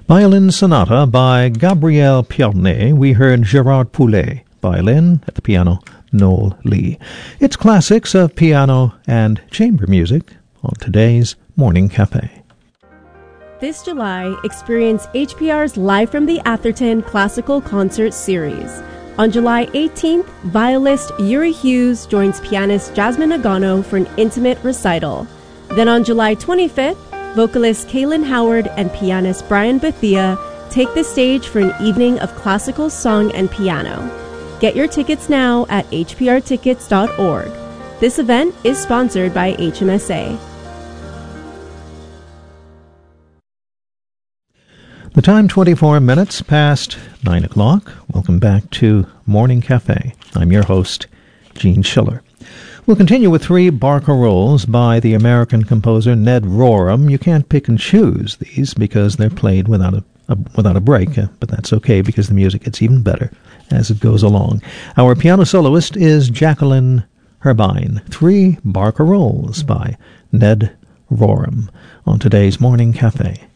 Violin Sonata by Gabriel Piornet. We heard Gerard Poulet, violin, at the piano, Noel Lee. It's classics of piano and chamber music on today's Morning Cafe. This July, experience HPR's Live from the Atherton Classical Concert Series. On July 18th, violist Yuri Hughes joins pianist Jasmine Agano for an intimate recital. Then on July 25th, vocalist Kaylin Howard and pianist Brian Bethia take the stage for an evening of classical song and piano. Get your tickets now at hprtickets.org. This event is sponsored by HMSA. The time 24 minutes past 9 o'clock. Welcome back to Morning Cafe. I'm your host, Gene Schiller. We'll continue with 3 barcarolles by the American composer Ned Rorem. You can't pick and choose these because they're played without a break, but that's okay because the music gets even better as it goes along. Our piano soloist is Jacqueline Herbine. 3 barcarolles by Ned Rorem on today's Morning Cafe.